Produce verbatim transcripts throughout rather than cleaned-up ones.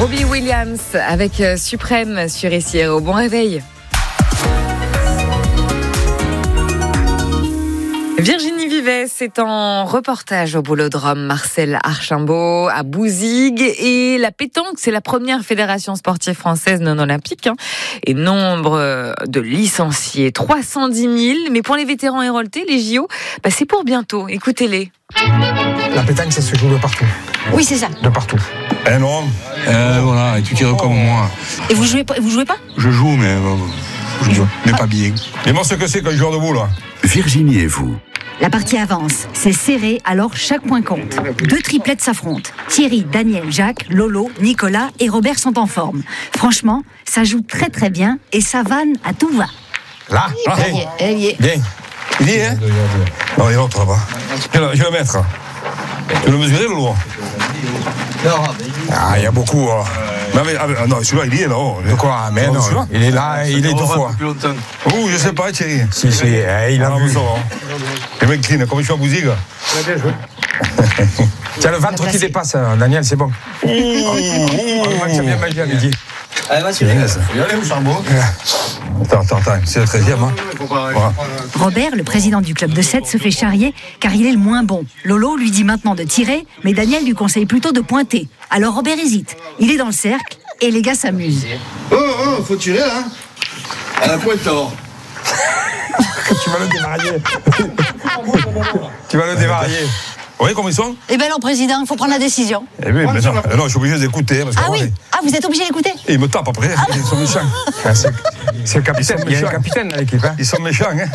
Robbie Williams avec Suprême sur R C R O. Bon réveil. Virginie Vives est en reportage au Boulodrome Marcel Archambault à Bouzigues, et la pétanque, c'est la première fédération sportive française non olympique, hein, et nombre de licenciés, trois cent dix mille, mais pour les vétérans héroltés, les J O, bah c'est pour bientôt, écoutez-les. La pétanque, ça se joue de partout. Oui, c'est ça. De partout. Eh non, euh, voilà, et tu tires comme moi. Et vous jouez pas, vous jouez pas ? Je joue, mais, euh, je joue, mais pas bien. Et moi, ce que c'est qu'un joueur de boule, là. Virginie et vous. La partie avance, c'est serré, alors chaque point compte. Deux triplettes s'affrontent. Thierry, Daniel, Jacques, Lolo, Nicolas et Robert sont en forme. Franchement, ça joue très très bien et ça vanne à tout va. Là, là, elle y est. Bien. Il y est, hein ? Non, il est l'autre là-bas. Je vais le mettre. Tu veux le mesurer, Lolo ? Ah, il y a beaucoup. Hein. Non, mais, ah, non, celui-là, il y est là-haut. De quoi ? Mais non, celui-là il est là, il est deux fois. Oh, je sais pas, Thierry. Si, si, eh, il a ah, vu. Ça va. Les mecs clean, comme je suis à Bouzigues. Bien joué. Tiens, le ventre qui dépasse, Daniel, c'est bon. Oh, le match a bien magié à midi. Allez, vas-y, il y a les charbon. Attends, attends, attends, c'est le treizième. Hein. Voilà. Robert, le président du club de sept, se fait charrier car il est le moins bon. Lolo lui dit maintenant de tirer, mais Daniel lui conseille plutôt de pointer. Alors Robert hésite. Il est dans le cercle et les gars s'amusent. Oh, oh, faut tirer là. À la pointe d'or. Tu vas le dévarier. Tu vas le dévarier. Vous voyez comment ils sont ? Eh bien non, président, il faut prendre la décision. Eh oui, mais non, non, je suis obligé d'écouter. Parce que ah oui ouais. Ah, vous êtes obligé d'écouter ? Et ils me tapent après, ah. Ils sont méchants. Ah, c'est, c'est le capitaine, il y a le capitaine dans l'équipe. Hein. Ils sont méchants, hein.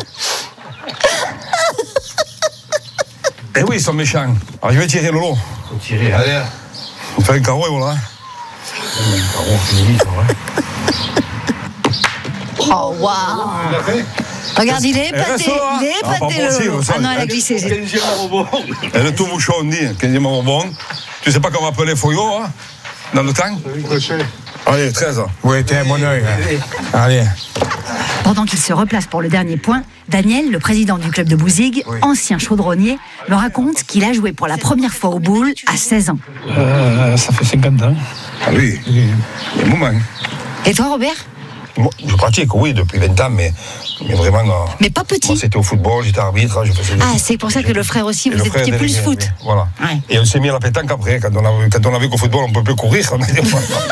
Eh oui, ils sont méchants. Alors je vais tirer Lolo. Faut tirer, allez. On fait un carreau et voilà. Un carreau, fini, ça va. Oh, waouh. Regarde, il est épaté, il est épaté, ah, Lolo. Ah non, elle a glissé. quinzième rebond. Et le tout bouchon, on dit, quinzième rebond. Tu sais pas comment appeler Foyo, hein, dans le temps ? Allez, treize. Oui, t'es à mon oeil. Allez. Pendant qu'il se replace pour le dernier point, Daniel, le président du club de Bouzigues, oui. ancien chaudronnier, me raconte qu'il a joué pour la première fois au boule à seize ans. Euh, ça fait cinquante ans. Ah oui, il y a un moment. Et toi, Robert ? Bon, je pratique, oui, depuis vingt ans, mais, mais vraiment... Euh, mais pas petit. Moi, c'était au football, j'étais arbitre, je faisais... Ah, c'est pour ça que le frère aussi, vous étiez plus oui, foot. Oui, voilà. Ouais. Et on s'est mis à la pétanque après, quand on a, quand on a vu qu'au football, on ne peut plus courir, on a dit...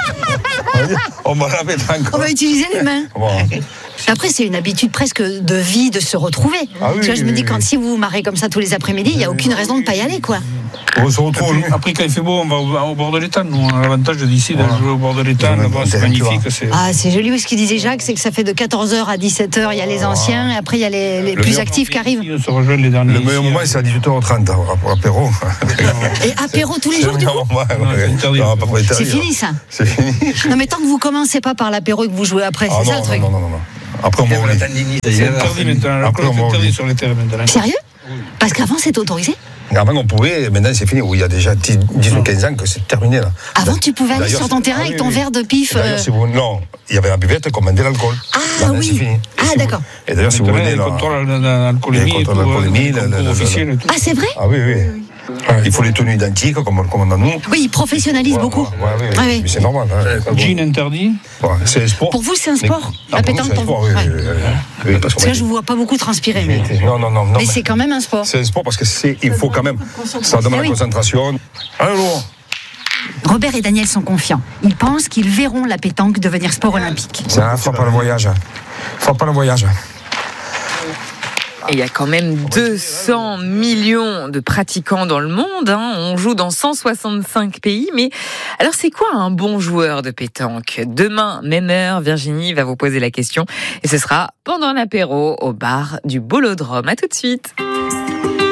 on va à la pétanque. On va utiliser les mains. Bon. Après, c'est une habitude presque de vie de se retrouver. Ah oui, tu vois, je oui, me dis, oui, quand oui. si vous vous marrez comme ça tous les après-midi, il n'y a aucune raison de ne pas y aller, quoi. On se retrouve. Après, après, quand il fait beau, on va au, au bord de l'étang. On a l'avantage d'ici voilà. de jouer au bord de l'étang. Là-bas, c'est magnifique. C'est... Ah, c'est joli. Oui, ce qu'il disait Jacques, c'est que ça fait de quatorze heures à dix-sept heures, il y a les anciens, et après, il y a les, les plus actifs qui arrivent. On se rejoignent les derniers. Le meilleur moment, c'est à dix-huit heures trente, pour apéro. Et apéro tous les jours, du coup ? C'est fini, ça. C'est fini. Non, mais tant que vous commencez pas par l'apéro et que vous jouez après, c'est ça le truc. Non, non, non, non. Après, on va au lit. C'est interdit maintenant. Après, on va interdit sur les terrains maintenant. Sérieux ? Parce qu'avant, c'était autorisé ? Avant, on pouvait, maintenant, c'est fini. Oui, il y a déjà dix ou quinze ans que c'est terminé, là. Avant, tu pouvais aller sur ton terrain avec ton verre de pif. Non, il y avait la buvette qu'on vendait l'alcool. Ah oui. Ah, d'accord. Et d'ailleurs, si vous venez là. Les contrôles d'alcoolémie. Ah, c'est vrai ? Ah oui, oui. Il faut les tenues identiques, comme, comme on a nous. Oui, ils professionnalisent ouais, beaucoup. Ouais, ouais, ouais, ouais. Mais c'est normal. Hein. Jean interdit. Ouais, c'est un sport. Pour vous, c'est un sport. La pétanque pour vous. Oui, ouais. oui, oui, oui, parce, parce que là, je ne vous vois pas beaucoup transpirer. Mais... Non, non, non. Mais, mais c'est quand même un sport. C'est un sport parce que c'est, il faut quand même. Ça demande la concentration. Allô. Robert et Daniel sont confiants. Ils pensent qu'ils verront la pétanque devenir sport olympique. Ça ne fera pas le voyage. Fera pas le voyage. Et il y a quand même deux cents millions de pratiquants dans le monde. Hein. On joue dans cent soixante-cinq pays. Mais alors, c'est quoi un bon joueur de pétanque ? Demain, même heure, Virginie va vous poser la question. Et ce sera pendant l'apéro au bar du Boulodrome. À tout de suite.